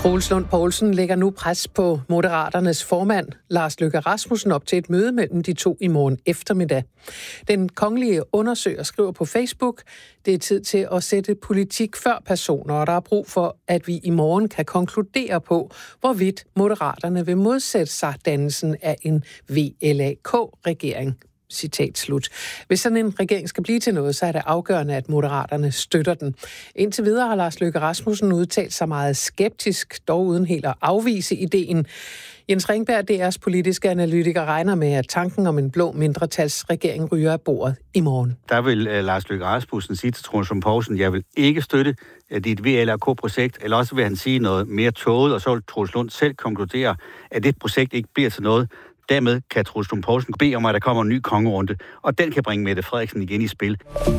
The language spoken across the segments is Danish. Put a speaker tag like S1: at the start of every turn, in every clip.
S1: Troels Lund Poulsen lægger nu pres på Moderaternes formand, Lars Løkke Rasmussen, op til et møde mellem de to i morgen eftermiddag. Den kongelige undersøger skriver på Facebook, det er tid til at sætte politik før personer, og der er brug for, at vi i morgen kan konkludere på, hvorvidt Moderaterne vil modsætte sig dannelsen af en VLAK-regering. Citat slut. Hvis sådan en regering skal blive til noget, så er det afgørende, at Moderaterne støtter den. Indtil videre har Lars Løkke Rasmussen udtalt sig meget skeptisk, dog uden helt at afvise ideen. Jens Ringberg, DR's politiske analytiker, regner med, at tanken om en blå mindretalsregering ryger af bordet i morgen.
S2: Der vil Lars Løkke Rasmussen sige til Troels Lund Poulsen, jeg vil ikke støtte dit VLAK-projekt, eller også vil han sige noget mere tåget, og så vil Troels Lund selv konkludere, at det projekt ikke bliver til noget. Dermed kan Troels Lund Poulsen bede om, at der kommer en ny kongerunde, og den kan bringe Mette Frederiksen igen i spil.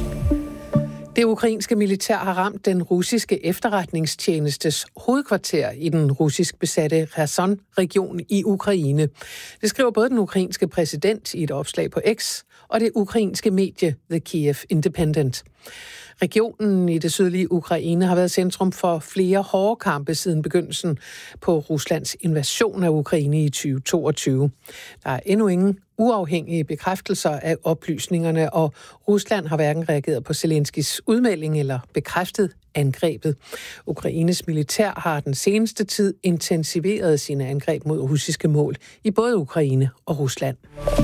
S1: Det ukrainske militær har ramt den russiske efterretningstjenestes hovedkvarter i den russisk besatte Kherson-region i Ukraine. Det skriver både den ukrainske præsident i et opslag på X og det ukrainske medie The Kiev Independent. Regionen i det sydlige Ukraine har været centrum for flere hårde kampe siden begyndelsen på Ruslands invasion af Ukraine i 2022. Der er endnu ingen uafhængige bekræftelser af oplysningerne, og Rusland har hverken reageret på Zelenskis udmelding eller bekræftet angrebet. Ukraines militær har den seneste tid intensiveret sine angreb mod russiske mål i både Ukraine og Rusland.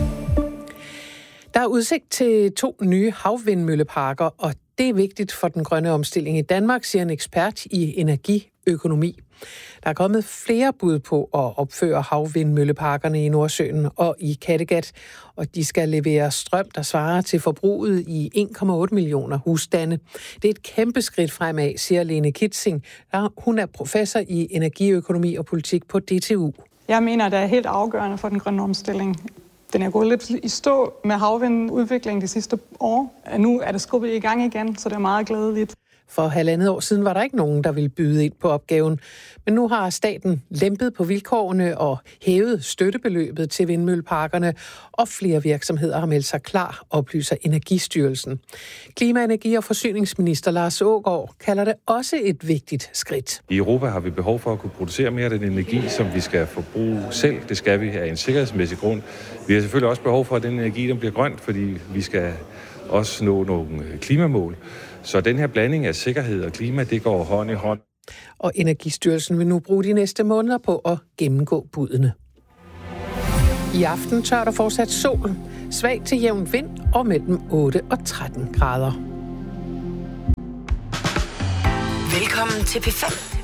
S1: Der er udsigt til 2 nye havvindmølleparker, og det er vigtigt for den grønne omstilling i Danmark, siger en ekspert i energiøkonomi. Der er kommet flere bud på at opføre havvindmølleparkerne i Nordsøen og i Kattegat, og de skal levere strøm, der svarer til forbruget i 1,8 millioner husstande. Det er et kæmpe skridt fremad, siger Lene Kitzing. Hun er professor i energiøkonomi og politik på DTU.
S3: Jeg mener, det er helt afgørende for den grønne omstilling. Den er gået lidt i stå med havvindudviklingen de sidste år. Nu er det skubbet i gang igen, så det er meget glædeligt.
S1: For 1,5 år siden var der ikke nogen, der ville byde ind på opgaven. Men nu har staten lempet på vilkårene og hævet støttebeløbet til vindmølleparkerne, og flere virksomheder har meldt sig klar, oplyser Energistyrelsen. Klima-, energi- og forsyningsminister Lars Aagaard kalder det også et vigtigt skridt.
S4: I Europa har vi behov for at kunne producere mere af den energi, som vi skal forbruge selv. Det skal vi af en sikkerhedsmæssig grund. Vi har selvfølgelig også behov for, at den energi den bliver grønt, fordi vi skal også nå nogle klimamål. Så den her blanding af sikkerhed og klima, det går hånd i hånd.
S1: Og Energistyrelsen vil nu bruge de næste måneder på at gennemgå budene. I aften tør der fortsat sol, svag til jævn vind og mellem 8 og 13 grader.
S5: Velkommen til P5.